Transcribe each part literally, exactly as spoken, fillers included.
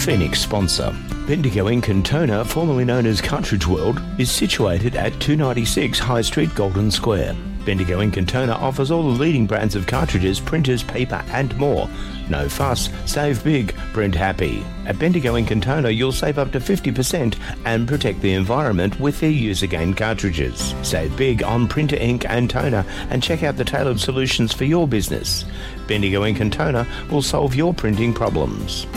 Phoenix sponsor. Bendigo Ink and Toner, formerly known as Cartridge World, is situated at two ninety-six High Street, Golden Square. Bendigo Ink and Toner offers all the leading brands of cartridges, printers, paper and more. No fuss, save big, print happy. At Bendigo Ink and Toner you'll save up to fifty percent and protect the environment with their use-again cartridges. Save big on printer ink and toner and check out the tailored solutions for your business. Bendigo Ink and Toner will solve your printing problems.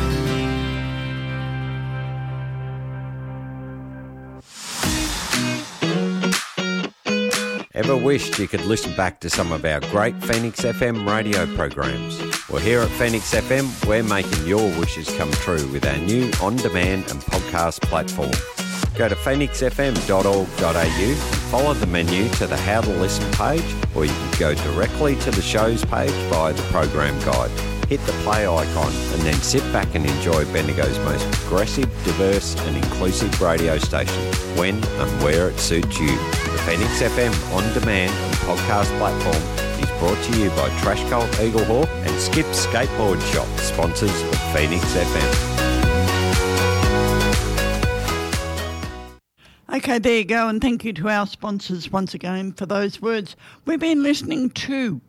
Ever wished you could listen back to some of our great Phoenix F M radio programs? Well, here at Phoenix F M, we're making your wishes come true with our new on-demand and podcast platform. Go to phoenix f m dot org dot a u and follow the menu to the How to Listen page, or you can go directly to the show's page via the program guide. Hit the play icon and then sit back and enjoy Bendigo's most progressive, diverse and inclusive radio station when and where it suits you. The Phoenix F M on-demand and podcast platform is brought to you by Trash Cult Eaglehawk and Skip Skateboard Shop, sponsors of Phoenix F M. Okay, there you go, and thank you to our sponsors once again for those words. We've been listening to,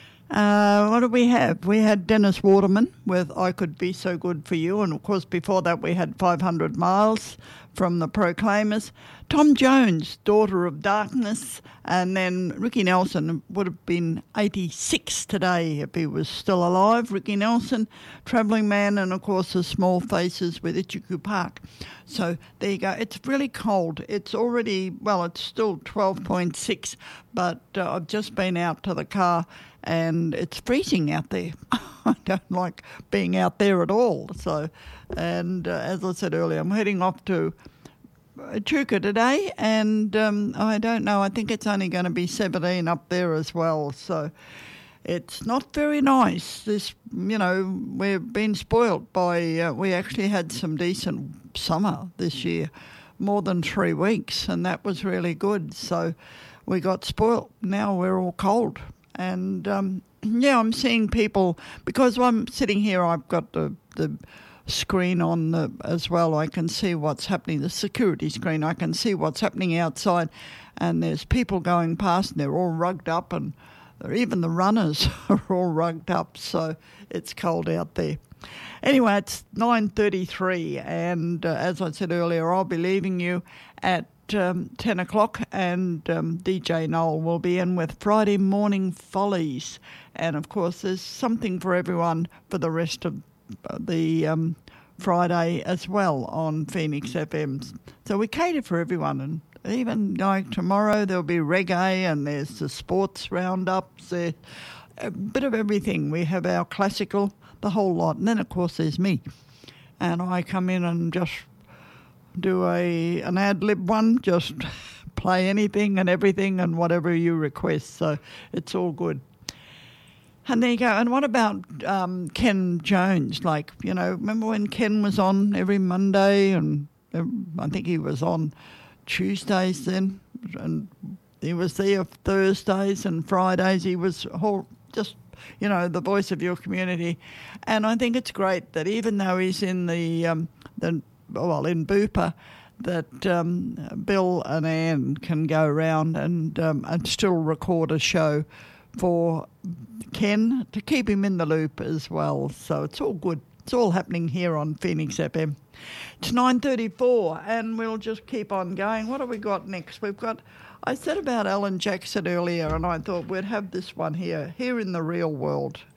uh, what did we have? We had Dennis Waterman with I Could Be So Good For You, and of course before that we had five hundred miles from the Proclaimers. Tom Jones, Daughter of Darkness, and then Ricky Nelson would have been eighty-six today if he was still alive. Ricky Nelson, Travelling Man, and of course the Small Faces with Ichiku Park. So there you go. It's really cold. It's already, well, it's still twelve point six, but uh, I've just been out to the car and it's freezing out there. I don't like being out there at all. So, and uh, as I said earlier, I'm heading off to Echuca today, and um, I don't know, I think it's only going to be seventeen up there as well, so it's not very nice. This, you know, we've been spoilt by, uh, we actually had some decent summer this year, more than three weeks, and that was really good, so we got spoilt. Now we're all cold, and um, yeah, I'm seeing people, because I'm sitting here, I've got the, the screen on the, as well. I can see what's happening, the security screen. I can see what's happening outside, and there's people going past and they're all rugged up, and even the runners are all rugged up, so it's cold out there. Anyway, it's nine thirty-three, and uh, as I said earlier, I'll be leaving you at um, ten o'clock, and um, D J Noel will be in with Friday Morning Follies, and of course there's something for everyone for the rest of the um, Friday as well on Phoenix F M. So we cater for everyone, and even like tomorrow there'll be reggae, and there's the sports roundups, there, a bit of everything. We have our classical, the whole lot, and then of course there's me, and I come in and just do a an ad-lib one, just play anything and everything and whatever you request, so it's all good. And there you go. And what about um, Ken Jones? Like, you know, remember when Ken was on every Monday, and uh, I think he was on Tuesdays then, and he was there Thursdays and Fridays. He was whole, just, you know, the voice of your community. And I think it's great that even though he's in the, um, the well, in Bupa, that um, Bill and Ann can go around and um, and still record a show for Ken to keep him in the loop as well. So it's all good. It's all happening here on Phoenix F M. It's nine thirty-four, and we'll just keep on going. What have we got next? We've got, I said about Alan Jackson earlier, and I thought we'd have this one here, Here in the Real World.